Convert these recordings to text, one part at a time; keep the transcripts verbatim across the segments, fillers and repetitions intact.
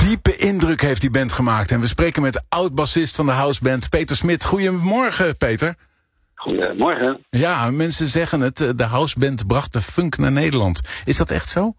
diepe indruk heeft die band gemaakt. En we spreken met de oud-bassist van de houseband, Peter Smit. Goedemorgen, Peter. Goedemorgen. Ja, mensen zeggen het, de houseband bracht de funk naar Nederland. Is dat echt zo?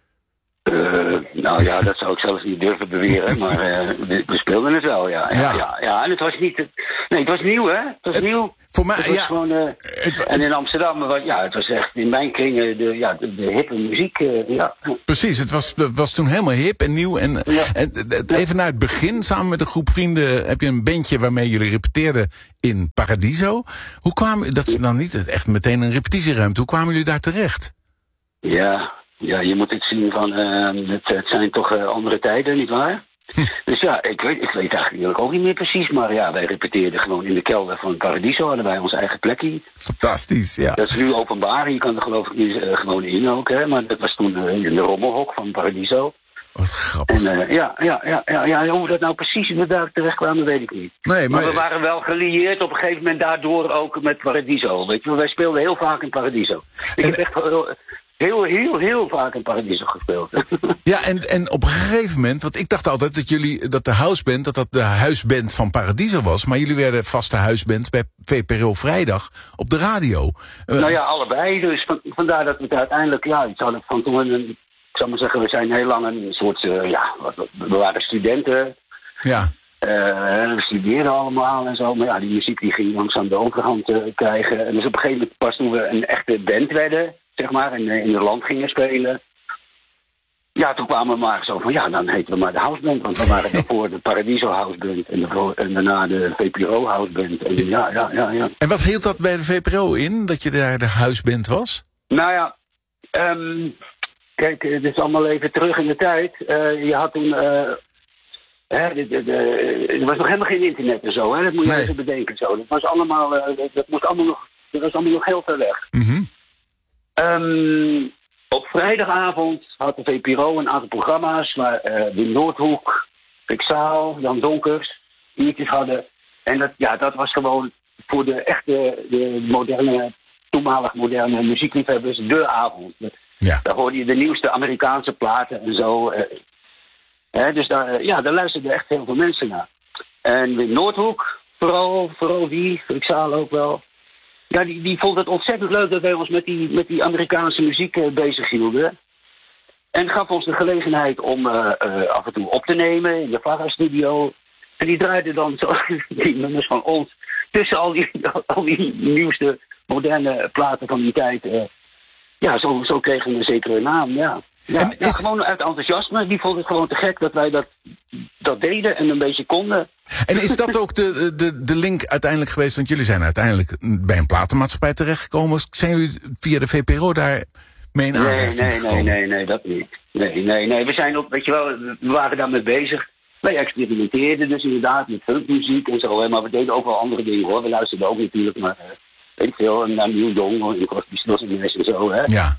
Uh, nou ja, dat zou ik zelfs niet durven beweren, maar uh, we, we speelden het wel, ja. Ja, Ja. ja, ja. En het was niet... Nee, het was nieuw, hè? Het was Het- nieuw. Voor mij, Het was ja. gewoon, uh, Het- en in Amsterdam, was, ja, het was echt in mijn kringen de, ja, de, de hippe muziek, uh, ja. Precies, het was, het was toen helemaal hip en nieuw. En, Ja. en het- even naar het begin, samen met een groep vrienden heb je een bandje waarmee jullie repeteerden in Paradiso. Hoe kwamen, dat is dan niet echt meteen een repetitieruimte, hoe kwamen jullie daar terecht? Ja, ja, je moet het zien van, uh, het, het zijn toch uh, andere tijden, nietwaar? Hm. Dus ja, ik weet, ik weet eigenlijk ook niet meer precies, maar ja, wij repeteerden gewoon in de kelder van Paradiso, hadden wij ons eigen plekje. Fantastisch, ja. Dat is nu openbaar, je kan er geloof ik nu uh, gewoon in ook, hè, maar dat was toen uh, in de rommelhok van Paradiso. Wat grappig. En uh, ja, ja, ja, ja, ja, hoe we dat nou precies we daar terecht kwamen, weet ik niet. Nee, Maar, maar, we waren wel gelieerd op een gegeven moment daardoor ook met Paradiso. Weet je, wel, wij speelden heel vaak in Paradiso. Ik En- heb echt heel, heel, heel, heel vaak in Paradiso gespeeld. ja, en, en op een gegeven moment, want ik dacht altijd dat jullie, dat de houseband, dat dat de huisband van Paradiso was, maar jullie werden vaste huisband bij V P R O Vrijdag op de radio. Uh, Nou ja, allebei. Dus van- vandaar dat we het uiteindelijk, ja, iets hadden van toen een, ik zou maar zeggen, we zijn heel lang een soort, uh, ja, wat- we waren studenten. ja. Uh, we studeerden allemaal en zo. Maar ja, die muziek die ging langzaam de overhand uh, krijgen. En dus op een gegeven moment, pas toen we een echte band werden, zeg maar, en uh, in het land gingen spelen. Ja, toen kwamen we maar zo van, ja, dan heten we maar de houseband. Want we waren daarvoor de Paradiso houseband en, de, en daarna de V P R O houseband. En ja, ja, ja, ja. En wat hield dat bij de V P R O in, dat je daar de huisband was? Nou ja, um, kijk, dit is allemaal even terug in de tijd. Uh, je had toen... Uh, Hè, de, de, de, er was nog helemaal geen internet en zo, hè? Dat moet je Nee. even bedenken. Zo. Dat was allemaal, uh, dat, dat, moest allemaal nog, dat was allemaal nog heel ver weg. Mhm. Um, op vrijdagavond had de V P R O een aantal programma's waar uh, de Noordhoek, Pixaal, Jan Donkers, uurtjes hadden. En dat, ja, dat was gewoon voor de echte, de moderne, toenmalig moderne muziekliefhebbers de avond. Ja. Daar hoorde je de nieuwste Amerikaanse platen en zo. Uh, He, dus daar, ja, daar luisterden echt heel veel mensen naar. En in Noordhoek, vooral, vooral die, Rixaal ook wel. Ja, die, die vond het ontzettend leuk dat wij ons met die, met die Amerikaanse muziek uh, bezig hielden. En gaf ons de gelegenheid om uh, uh, af en toe op te nemen in de Vara-studio. En die draaiden dan zo die nummers van ons tussen al die, al die nieuwste, moderne platen van die tijd. Uh, ja, zo, zo kregen we een zekere naam, ja. Ja, En ja, is- gewoon uit enthousiasme. Die vond het gewoon te gek dat wij dat, dat deden en een beetje konden. En is dat ook de, de, de link uiteindelijk geweest, want jullie zijn uiteindelijk bij een platenmaatschappij terechtgekomen. Zijn jullie via de V P R O daar mee in Nee, aanraking nee, nee, gekomen? nee, nee, dat niet. Nee, nee, nee. We zijn ook, weet je wel, we waren daarmee bezig. Wij experimenteerden dus inderdaad met funkmuziek en zo. Hè, maar we deden ook wel andere dingen hoor. We luisterden ook natuurlijk naar, uh, weet ik veel, naar Neil Young en Crosby, Stills en Nash en zo. Hè. Ja.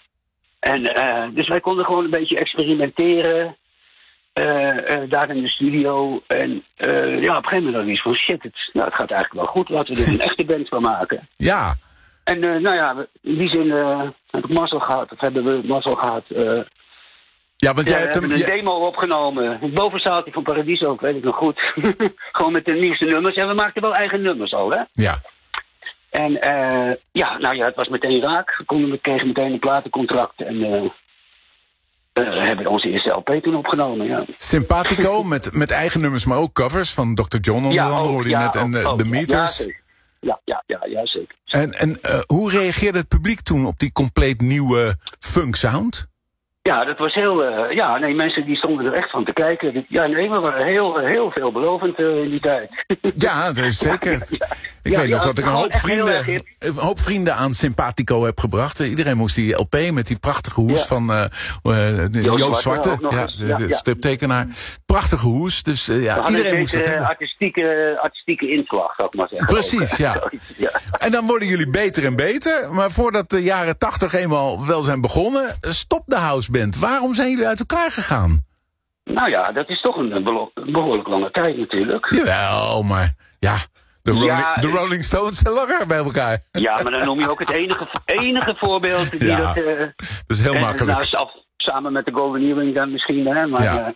En uh, dus wij konden gewoon een beetje experimenteren. Uh, uh, daar in de studio. En uh, ja, op een gegeven moment hadden we iets van shit, het, nou, het gaat eigenlijk wel goed. Laten we er een echte band van maken. Ja. En uh, nou ja, we- in die zin uh, heb ik mazzel gehad. Of hebben we mazzel gehad. Uh, Ja, want ja, jij we hebt hebben hem... een ja- demo opgenomen. Het bovenzaaltje van Paradiso, ik weet het nog goed. Gewoon met de nieuwste nummers. En we maakten wel eigen nummers al, hè. ja. En uh, ja, nou ja, het was meteen raak. We, konden, we kregen meteen een platencontract. En uh, uh, hebben onze eerste L P toen opgenomen, ja. Sympathico, met, met eigen nummers, maar ook covers van dokter John onder andere, ook, hoorde je ja, net, en ook, de, ook, de ja, Meters. Ja, zeker. Ja, ja, ja, ja, zeker. En, en uh, hoe reageerde het publiek toen op die compleet nieuwe funk sound? Ja, dat was heel... Uh, ja, nee, mensen die stonden er echt van te kijken. Ja, nee, we waren heel, heel veelbelovend uh, in die tijd. Ja, dat is zeker. Ja, Ik ja, weet nog ja, dat ik een gewoon hoop, echt heel vrienden, erg hip. een hoop vrienden aan Sympathico heb gebracht. Uh, Iedereen moest die L P met die prachtige hoes Ja. van uh, uh, Joost, Joost Zwarte, Zwarte ook nog ja, eens. de, Ja, de ja. striptekenaar. Prachtige hoes, dus uh, We ja, hadden iedereen een moest dat zekere hebben. artistieke, artistieke inslag, zou ik maar zeggen. Precies, ook. ja. ja. En dan worden jullie beter en beter. Maar voordat de jaren tachtig eenmaal wel zijn begonnen, stopt de houseband. Waarom zijn jullie uit elkaar gegaan? Nou ja, dat is toch een belo- behoorlijk lange tijd natuurlijk. Jawel, maar ja, de Rolling, Ja, de ik- Rolling Stones zijn langer bij elkaar. Ja, maar dan noem je ook het enige, enige voorbeeld die Ja, dat... Uh, dat is heel en, makkelijk. nou, af- samen met de Golden Earring dan misschien, hè. Maar Ja. uh,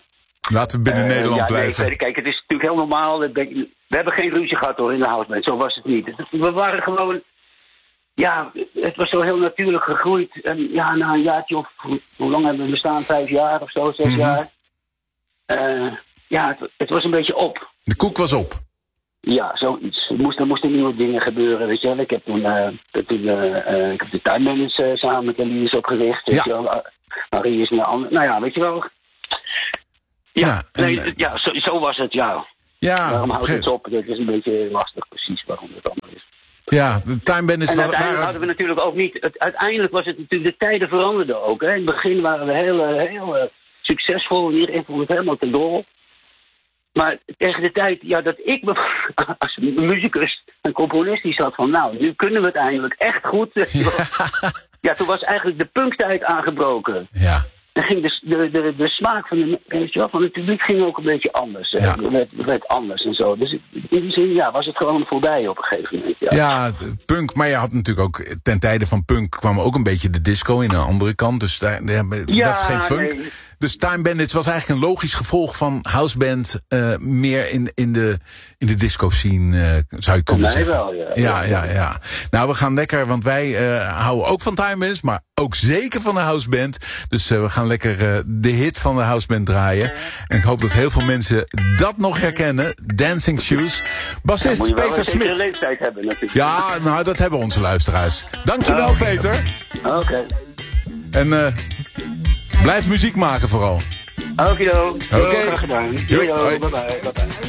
Laten we binnen uh, Nederland ja, blijven. Nee, kijk, het is natuurlijk heel normaal. We hebben geen ruzie gehad hoor in de houseband. Zo was het niet. We waren gewoon... Ja, het was zo heel natuurlijk gegroeid. En ja, na een jaartje of... Hoe lang hebben we bestaan? Vijf jaar of zo, zes mm-hmm. jaar. Uh, ja, het, het was een beetje op. De koek was op. Ja, zoiets. Er moesten, er moesten nieuwe dingen gebeuren, weet je wel. Ik heb toen, uh, toen uh, uh, ik heb de tuinmanagers uh, samen met Elise opgericht. Weet ja. je wel. Marie is een ander. Nou ja, weet je wel. Ja, ja, en, nee, ja zo, zo was het, ja. Ja. Waarom houdt het op? Dat is een beetje lastig precies waarom het allemaal is. Ja, de tuinband is... En wel, uiteindelijk maar... hadden we natuurlijk ook niet... Het, uiteindelijk was het natuurlijk... De tijden veranderden ook. Hè. In het begin waren we heel, heel uh, succesvol. Iedereen vond het helemaal te dol. Maar tegen de tijd ja, dat ik als muzikus en componist die zat van... Nou, nu kunnen we het eindelijk echt goed. Ja, ja toen was eigenlijk de punktijd aangebroken. Ja. Dan ging de, de, de, de smaak van, de, weet je wel, van het publiek ging ook een beetje anders. Ja. Het werd, werd anders en zo. Dus in die zin ja, was het gewoon voorbij op een gegeven moment. Ja. ja, punk. Maar je had natuurlijk ook... Ten tijde van punk kwam ook een beetje de disco in een andere kant. Dus daar, daar, ja, dat is geen funk. Nee. Dus Time Bandits was eigenlijk een logisch gevolg van houseband. Uh, meer in, in, de, in de disco scene, uh, zou je kunnen zeggen. Wel, ja. Ja, ja, ja. Nou, we gaan lekker, want wij uh, houden ook van Time Bandits, maar ook zeker van de houseband. Dus uh, we gaan lekker uh, de hit van de houseband draaien. En ik hoop dat heel veel mensen dat nog herkennen. Dancing Shoes. Bassist ja, Peter Smit. Moet je leeftijd hebben natuurlijk. Ja, nou, dat hebben onze luisteraars. Dankjewel, oh. Peter. Oké. Okay. En uh, blijf muziek maken vooral. Oké, oké. Graag gedaan. Doei, bye bye. Bye bye.